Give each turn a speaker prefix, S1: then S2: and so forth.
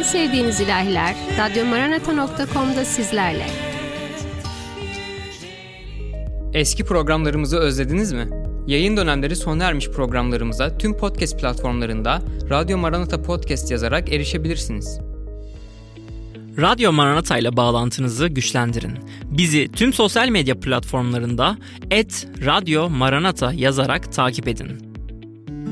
S1: En sevdiğiniz ilahiler radyomaranata.com'da sizlerle.
S2: Eski programlarımızı özlediniz mi? Yayın dönemleri sona ermiş programlarımıza tüm podcast platformlarında Radyo Maranata Podcast yazarak erişebilirsiniz.
S3: Radyo Maranata ile bağlantınızı güçlendirin. Bizi tüm sosyal medya platformlarında @radyomaranata yazarak takip edin.